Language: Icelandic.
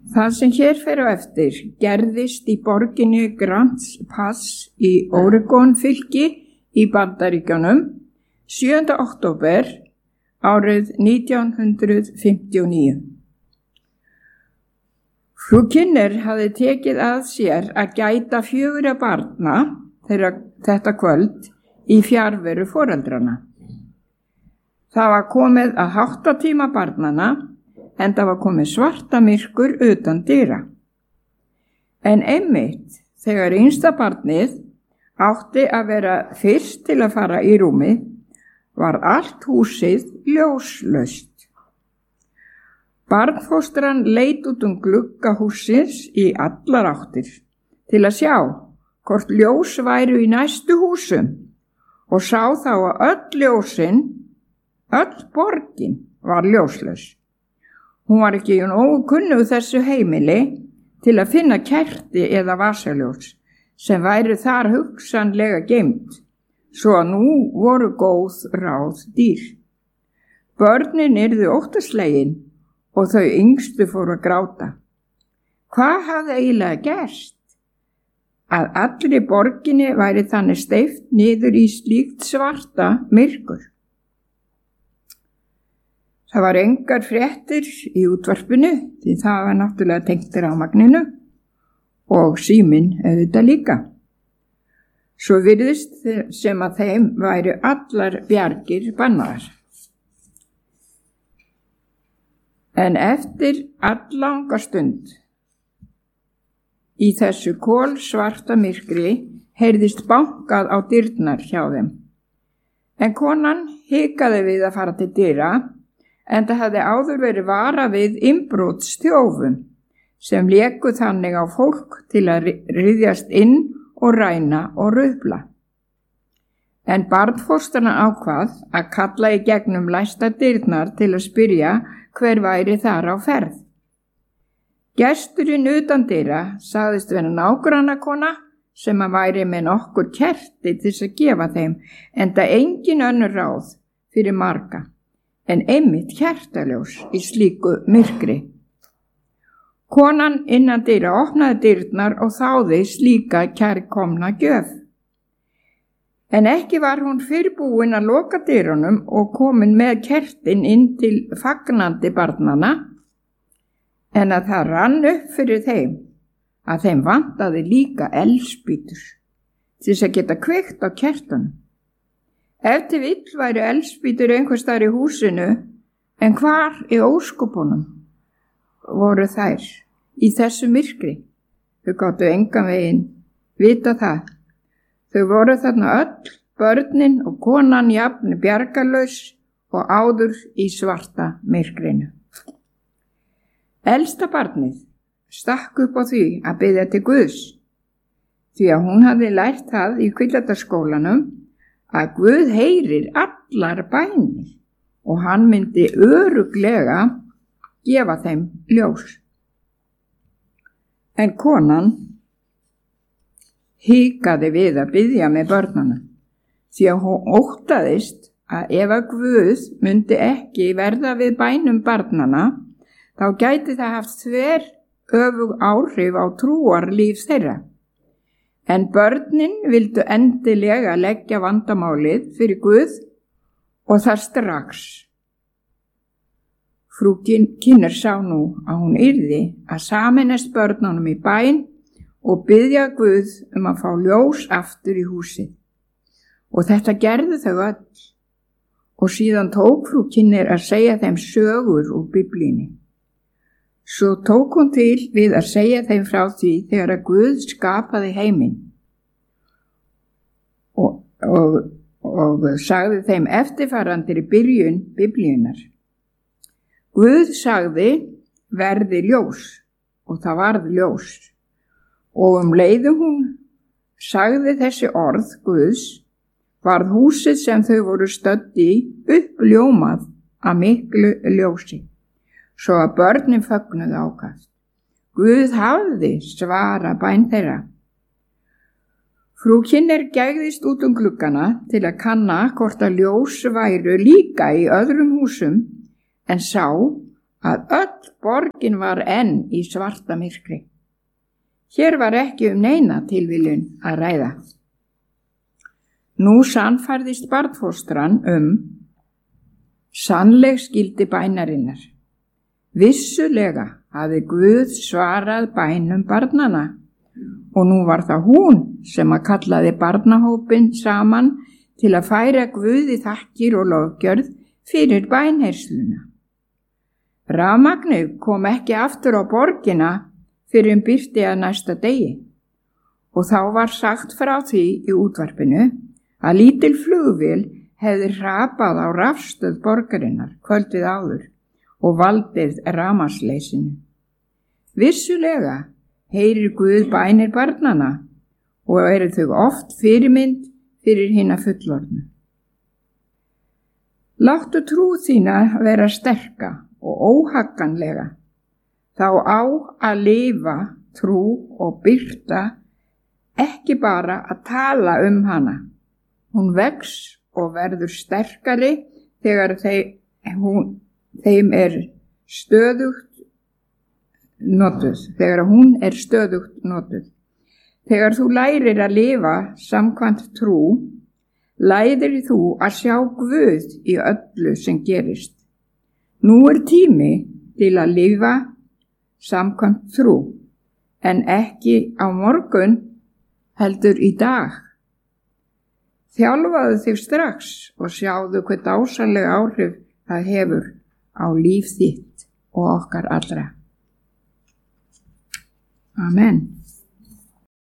Það sem hér fer á eftir gerðist í borginni Grants Pass í Oregon fylki í Bandaríkjunum 7. október árið 1959. Frú Kinner hafði tekið að sér að gæta 4 barna þetta kvöld í fjarveru foreldrana. Það var komið að 8 tíma barnana en það var komið svartamyrkur utan dyra. En einmitt þegar yngsta barnið átti að vera fyrst til að fara í rúmið var allt húsið ljóslaust. Barnfóstran leit út glugga hússins í allar áttir til að sjá hvort ljós væru í næstu húsum og sá þá að öll ljósin, öll borgin var ljóslaus. Hún var ekki nógu kunnug þessu heimili til að finna kerti eða vasaljós sem væri þar hugsanlega geymt, svo að nú voru góð ráð dýr. Börnin yrðu óttaslegin og þau yngstu fóru að gráta. Hvað hafði eiginlega gerst? Að allri borginni væri þannig steypt niður í slíkt svarta myrkur. Það var engar fréttir í útvarpinu því það var náttúrulega tengt rafmagninu og síminn auðvitað líka. Svo virðist sem að þeim væru allar bjargir bannaðar. En eftir alllanga stund í þessu kolsvarta myrkri heyrðist bankað á dyrnar hjá þeim. En konan hikaði við að fara til dyra, en það hafði áður verið varað við innbrotsþjófum sem léku þannig á fólk til að ryðjast inn og ræna og rufla. En barnfóstrana ákvað að kalla í gegnum læsta dyrnar til að spyrja hver væri þar á ferð. Gesturinn utan dyra sagðist vera nágrannakona sem að væri með nokkur kerti til þess að gefa þeim, enda engin önnur ráð fyrir marga en einmitt kertaljós í slíku myrkri. Konan innan dyra opnaði dyrnar og þáði slíka kærkomna gjöf. En ekki var hún fyrrbúin að loka dyrunum og komin með kertin inn til fagnandi barnana, en að það rann upp fyrir þeim að þeim vantaði líka eldspýtur til þess að geta kveikt á kertunum. Ef til vill væri eldspýtur einhvers staðar í húsinu, en hvar í óskopunum voru þær í þessu myrkri? Þau gátu engan veginn vita það. Þau voru þarna öll, börnin og konan jafn bjargarlaus og áður í svarta myrkrinu. Elsta barnið stakk upp á því að biðja til Guðs, því að hún hafði lært það í Hvíldarskólanum að Guð heyrir allar bænir og hann myndi örugglega gefa þeim ljós. En konan hikaði við að biðja með börnunum, því að hún óttaðist að ef að Guð myndi ekki verða við bænum barnana, þá gæti það haft þveröfug áhrif á trúarlíf þeirra. En börnin vildu endilega leggja vandamálið fyrir Guð og það strax. Frú Kinner sá nú að hún yrði að sameinast börnunum í bæn og biðja Guð að fá ljós aftur í húsið. Og þetta gerðu þau öll. Og síðan tók frú Kinner að segja þeim sögur úr Biblíunni. Svo tók hún til við að segja þeim frá því þegar að Guð skapaði heiminn og sagði þeim eftirfarandir í byrjun Biblíunnar. Guð sagði verði ljós og það varð ljós. Og leiðum hún sagði þessi orð Guðs varð húsið sem þau voru stödd í uppljómað af miklu ljósi, svo að börnin fögnuðu ákast. Guð hafði svara bæn þeirra. Frú Kinner gægðist út gluggana til að kanna hvort að ljós væru líka í öðrum húsum, en sá að öll borgin var enn í svarta myrkri. Hér var ekki neina tilviljun að ræða. Nú sannfærðist barnfóstran sannleg skildi bænarinnar. Vissulega hafði Guð svarað bænum barnanna og nú var það hún sem að kallaði barnahópinn saman til að færa Guði þakkir og lofgjörð fyrir bænheyrsluna. Rafmagnið kom ekki aftur á borgina fyrir birti að næsta degi og þá var sagt frá því í útvarpinu að lítil flugvél hefði hrapað á rafstöð borgarinnar kvöldið áður og valdið rafmagnsleysinu. Vissulega heyrir Guð bænir barnanna og eru þau oft fyrirmynd fyrir hina fullorðnu. Láttu trú þína vera sterka og óhagganlega, þá á að lifa trú og birta, ekki bara að tala hana. Hún vex og verður sterkari þegar þeim er stöðugt notuð, þegar hún er stöðugt notuð. Þegar þú lærir að lifa samkvæmt trú, lærir þú að sjá Guð í öllu sem gerist. Nú er tími til að lifa samkvæmt trú, en ekki á morgun, heldur í dag. Þjálfaðu þig strax og sjáðu hve dásamleg áhrif það hefur á líf þitt og okkar allra. Amen.